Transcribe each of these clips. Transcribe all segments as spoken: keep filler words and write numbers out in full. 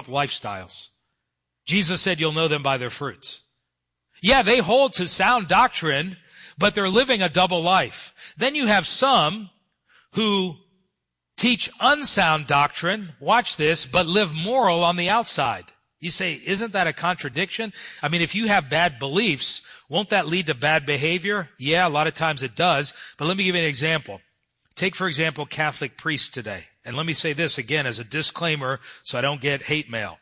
corrupt lifestyles. Jesus said you'll know them by their fruits. Yeah, they hold to sound doctrine, but they're living a double life. Then you have some who teach unsound doctrine, watch this, but live moral on the outside. You say, isn't that a contradiction? I mean, if you have bad beliefs, won't that lead to bad behavior? Yeah, a lot of times it does. But let me give you an example. Take, for example, Catholic priests today. And let me say this again as a disclaimer so I don't get hate mail.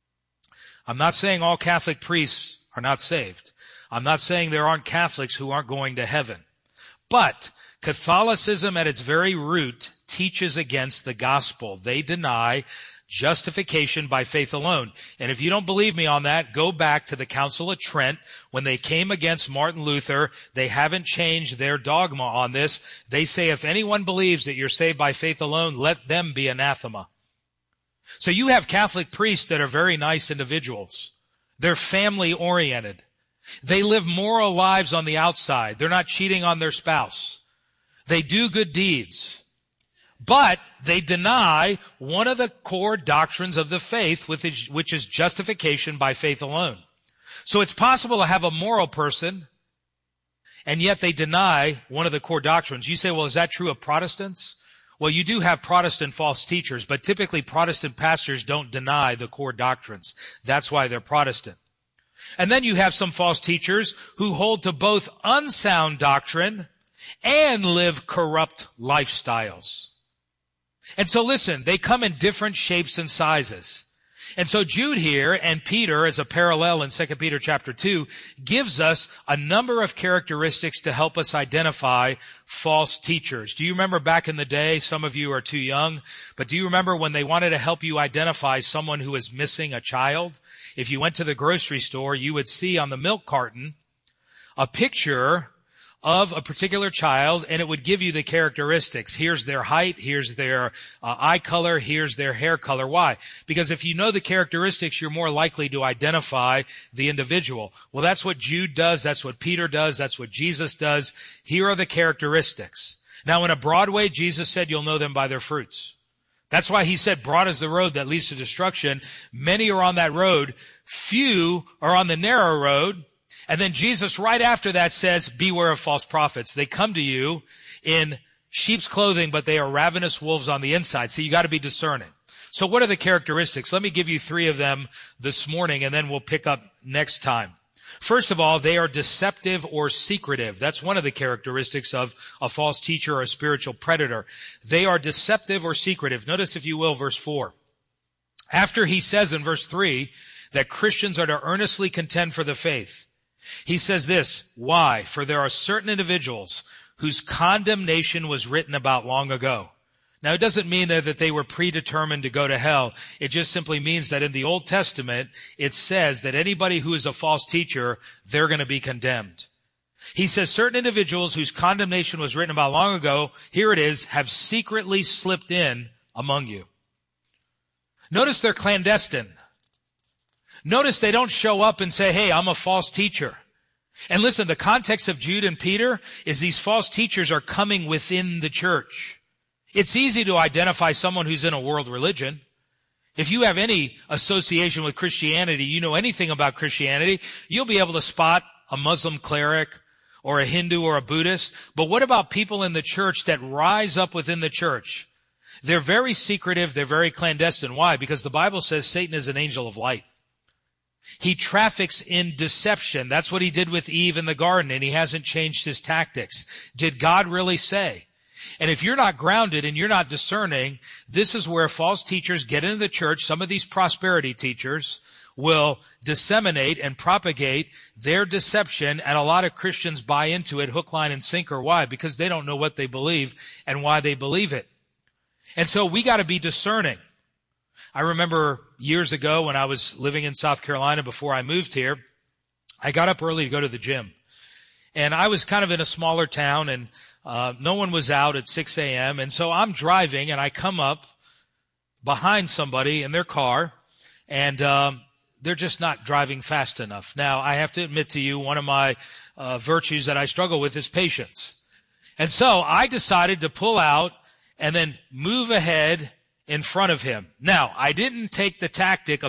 I'm not saying all Catholic priests are not saved. I'm not saying there aren't Catholics who aren't going to heaven. But Catholicism at its very root teaches against the gospel. They deny justification by faith alone. And if you don't believe me on that, go back to the Council of Trent. When they came against Martin Luther, they haven't changed their dogma on this. They say if anyone believes that you're saved by faith alone, let them be anathema. So you have Catholic priests that are very nice individuals. They're family oriented. They live moral lives on the outside. They're not cheating on their spouse. They do good deeds. But they deny one of the core doctrines of the faith, which is justification by faith alone. So it's possible to have a moral person, and yet they deny one of the core doctrines. You say, well, is that true of Protestants? Well, you do have Protestant false teachers, but typically Protestant pastors don't deny the core doctrines. That's why they're Protestant. And then you have some false teachers who hold to both unsound doctrine and live corrupt lifestyles. And so listen, they come in different shapes and sizes. And so Jude here and Peter, as a parallel in Second Peter chapter two, gives us a number of characteristics to help us identify false teachers. Do you remember back in the day, some of you are too young, but do you remember when they wanted to help you identify someone who was missing a child? If you went to the grocery store, you would see on the milk carton a picture of a particular child, and it would give you the characteristics. Here's their height, here's their uh, eye color, here's their hair color. Why? Because if you know the characteristics, you're more likely to identify the individual. Well, that's what Jude does, that's what Peter does, that's what Jesus does. Here are the characteristics. Now, in a broad way, Jesus said you'll know them by their fruits. That's why he said broad is the road that leads to destruction. Many are on that road. Few are on the narrow road. And then Jesus right after that says, beware of false prophets. They come to you in sheep's clothing, but they are ravenous wolves on the inside. So you got to be discerning. So what are the characteristics? Let me give you three of them this morning, and then we'll pick up next time. First of all, they are deceptive or secretive. That's one of the characteristics of a false teacher or a spiritual predator. They are deceptive or secretive. Notice, if you will, verse four. After he says in verse three that Christians are to earnestly contend for the faith, he says this, why? For there are certain individuals whose condemnation was written about long ago. Now, it doesn't mean that they were predetermined to go to hell. It just simply means that in the Old Testament, it says that anybody who is a false teacher, they're going to be condemned. He says certain individuals whose condemnation was written about long ago, here it is, have secretly slipped in among you. Notice they're clandestine. Notice they don't show up and say, hey, I'm a false teacher. And listen, the context of Jude and Peter is these false teachers are coming within the church. It's easy to identify someone who's in a world religion. If you have any association with Christianity, you know anything about Christianity, you'll be able to spot a Muslim cleric or a Hindu or a Buddhist. But what about people in the church that rise up within the church? They're very secretive. They're very clandestine. Why? Because the Bible says Satan is an angel of light. He traffics in deception. That's what he did with Eve in the garden, and he hasn't changed his tactics. Did God really say? And if you're not grounded and you're not discerning, this is where false teachers get into the church. Some of these prosperity teachers will disseminate and propagate their deception, and a lot of Christians buy into it hook, line, and sinker. Why? Because they don't know what they believe and why they believe it. And so we got to be discerning. I remember years ago when I was living in South Carolina before I moved here, I got up early to go to the gym. And I was kind of in a smaller town, and uh, no one was out at six a.m. And so I'm driving, and I come up behind somebody in their car, and um, they're just not driving fast enough. Now, I have to admit to you, one of my uh, virtues that I struggle with is patience. And so I decided to pull out and then move ahead in front of him. Now, I didn't take the tactic of